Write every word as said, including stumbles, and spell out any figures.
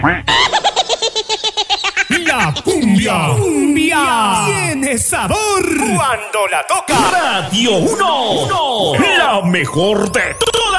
La cumbia, cumbia tiene sabor cuando la toca. Radio uno, la mejor de todas.